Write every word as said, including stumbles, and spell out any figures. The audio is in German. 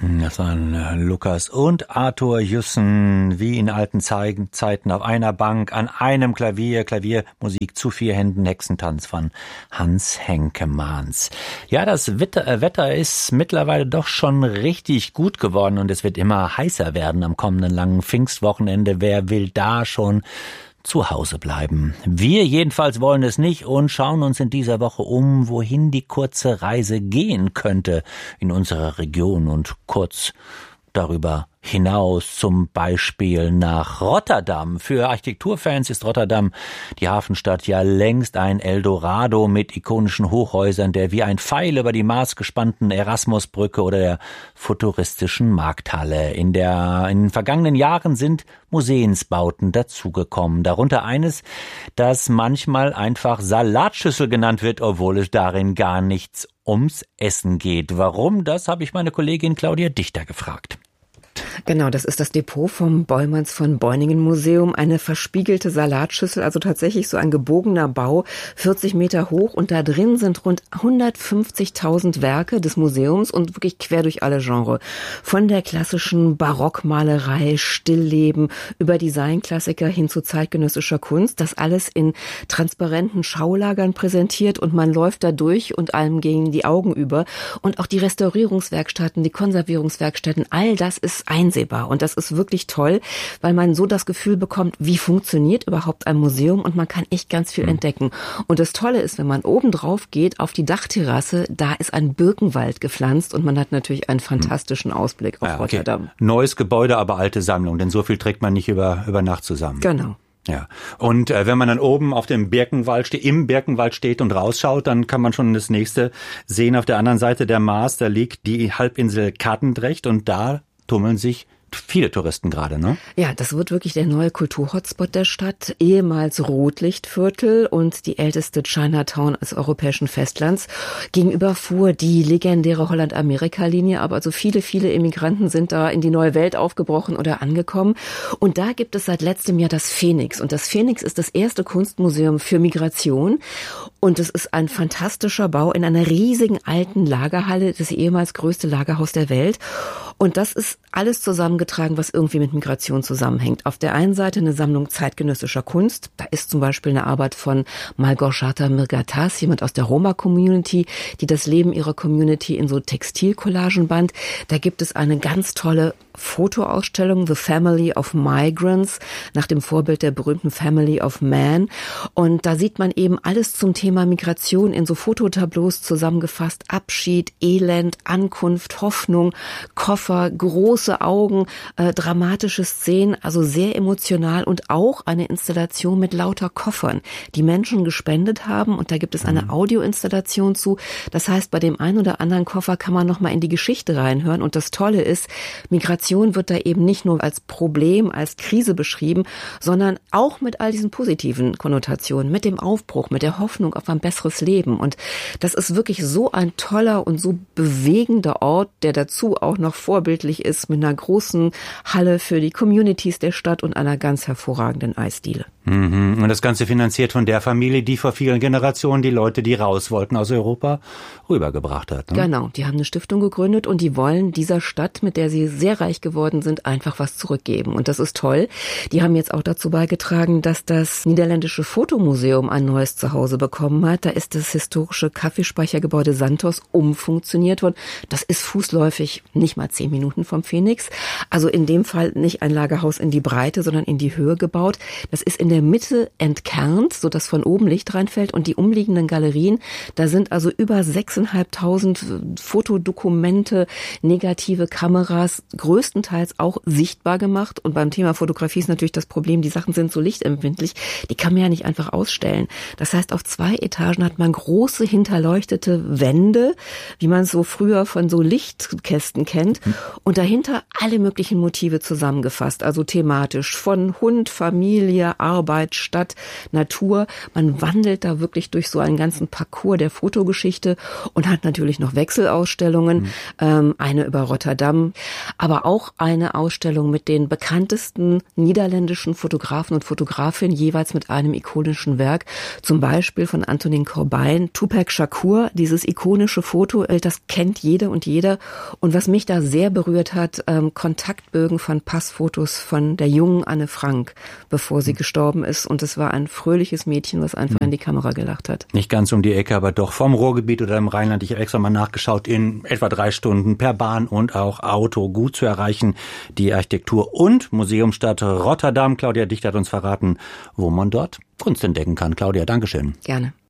Das waren Lukas und Arthur Jussen, wie in alten Zeiten auf einer Bank, an einem Klavier, Klaviermusik zu vier Händen, Hexentanz von Hans Henkemans. Ja, das Wetter, Wetter ist mittlerweile doch schon richtig gut geworden und es wird immer heißer werden am kommenden langen Pfingstwochenende. Wer will da schon zu Hause bleiben? Wir jedenfalls wollen es nicht und schauen uns in dieser Woche um, wohin die kurze Reise gehen könnte in unserer Region und kurz darüber hinaus, zum Beispiel nach Rotterdam. Für Architekturfans ist Rotterdam, die Hafenstadt, ja längst ein Eldorado mit ikonischen Hochhäusern, der wie ein Pfeil über die maßgespannten Erasmusbrücke oder der futuristischen Markthalle. In der, in den vergangenen Jahren sind Museumsbauten dazugekommen. Darunter eines, das manchmal einfach Salatschüssel genannt wird, obwohl es darin gar nichts ums Essen geht. Warum? Das habe ich meine Kollegin Claudia Dichter gefragt. Genau, das ist das Depot vom Bollmanns von Beuningen Museum. Eine verspiegelte Salatschüssel, also tatsächlich so ein gebogener Bau, vierzig Meter hoch. Und da drin sind rund hundertfünfzigtausend Werke des Museums und wirklich quer durch alle Genres. Von der klassischen Barockmalerei, Stillleben, über Designklassiker hin zu zeitgenössischer Kunst. Das alles in transparenten Schaulagern präsentiert und man läuft da durch und allem gehen die Augen über. Und auch die Restaurierungswerkstätten, die Konservierungswerkstätten, all das ist einsehbar und das ist wirklich toll, weil man so das Gefühl bekommt, wie funktioniert überhaupt ein Museum und man kann echt ganz viel mhm. entdecken. Und das Tolle ist, wenn man oben drauf geht auf die Dachterrasse, da ist ein Birkenwald gepflanzt und man hat natürlich einen fantastischen Ausblick auf ja, okay. Rotterdam. Neues Gebäude, aber alte Sammlung, denn so viel trägt man nicht über, über Nacht zusammen. Genau. Ja, und äh, wenn man dann oben auf dem Birkenwald steht, im Birkenwald steht und rausschaut, dann kann man schon das nächste sehen. Auf der anderen Seite der Maas, da liegt die Halbinsel Katendrecht und da tummeln sich viele Touristen gerade, ne? Ja, das wird wirklich der neue Kulturhotspot der Stadt, ehemals Rotlichtviertel und die älteste Chinatown des europäischen Festlands. Gegenüber fuhr die legendäre Holland-Amerika-Linie, aber also viele, viele Immigranten sind da in die neue Welt aufgebrochen oder angekommen. Und da gibt es seit letztem Jahr das Phoenix. Und das Phoenix ist das erste Kunstmuseum für Migration. Und es ist ein fantastischer Bau in einer riesigen alten Lagerhalle, das ehemals größte Lagerhaus der Welt. Und das ist alles zusammengetragen, was irgendwie mit Migration zusammenhängt. Auf der einen Seite eine Sammlung zeitgenössischer Kunst. Da ist zum Beispiel eine Arbeit von Malgorzata Mirgatas, jemand aus der Roma-Community, die das Leben ihrer Community in so Textilcollagen band. Da gibt es eine ganz tolle Fotoausstellung, The Family of Migrants, nach dem Vorbild der berühmten Family of Man. Und da sieht man eben alles zum Thema Migration in so Fototableaus zusammengefasst. Abschied, Elend, Ankunft, Hoffnung, Koffer, große Augen, äh, dramatische Szenen, also sehr emotional und auch eine Installation mit lauter Koffern, die Menschen gespendet haben. Und da gibt es eine Audioinstallation zu. Das heißt, bei dem einen oder anderen Koffer kann man nochmal in die Geschichte reinhören. Und das Tolle ist, Migration wird da eben nicht nur als Problem, als Krise beschrieben, sondern auch mit all diesen positiven Konnotationen, mit dem Aufbruch, mit der Hoffnung auf ein besseres Leben. Und das ist wirklich so ein toller und so bewegender Ort, der dazu auch noch vorbildlich ist mit einer großen Halle für die Communities der Stadt und einer ganz hervorragenden Eisdiele. Mhm. Und das Ganze finanziert von der Familie, die vor vielen Generationen die Leute, die raus wollten aus Europa, rübergebracht hat. Ne? Genau, die haben eine Stiftung gegründet und die wollen dieser Stadt, mit der sie sehr reich geworden sind, einfach was zurückgeben. Und das ist toll. Die haben jetzt auch dazu beigetragen, dass das niederländische Fotomuseum ein neues Zuhause bekommen hat. Da ist das historische Kaffeespeichergebäude Santos umfunktioniert worden. Das ist fußläufig nicht mal zehn Minuten vom Phoenix. Also in dem Fall nicht ein Lagerhaus in die Breite, sondern in die Höhe gebaut. Das ist in der Mitte entkernt, sodass von oben Licht reinfällt und die umliegenden Galerien, da sind also über sechstausendfünfhundert Fotodokumente, negative Kameras, größtenteils auch sichtbar gemacht. Und beim Thema Fotografie ist natürlich das Problem, die Sachen sind so lichtempfindlich, die kann man ja nicht einfach ausstellen. Das heißt, auf zwei Etagen hat man große hinterleuchtete Wände, wie man es so früher von so Lichtkästen kennt. Mhm. Und dahinter alle möglichen Motive zusammengefasst, also thematisch von Hund, Familie, Arbeit, Bauarbeitsstadt, Natur. Man wandelt da wirklich durch so einen ganzen Parcours der Fotogeschichte und hat natürlich noch Wechselausstellungen, mhm. ähm, eine über Rotterdam, aber auch eine Ausstellung mit den bekanntesten niederländischen Fotografen und Fotografinnen, jeweils mit einem ikonischen Werk, zum Beispiel von Antonin Corbijn, Tupac Shakur, dieses ikonische Foto, das kennt jede und jeder. Und was mich da sehr berührt hat, ähm, Kontaktbögen von Passfotos von der jungen Anne Frank, bevor sie mhm. gestorben ist. Und es war ein fröhliches Mädchen, was einfach mhm. in die Kamera gelacht hat. Nicht ganz um die Ecke, aber doch vom Ruhrgebiet oder im Rheinland. Ich habe extra mal nachgeschaut, in etwa drei Stunden per Bahn und auch Auto gut zu erreichen. Die Architektur- und Museumsstadt Rotterdam. Claudia Dichter hat uns verraten, wo man dort Kunst entdecken kann. Claudia, Dankeschön. Gerne.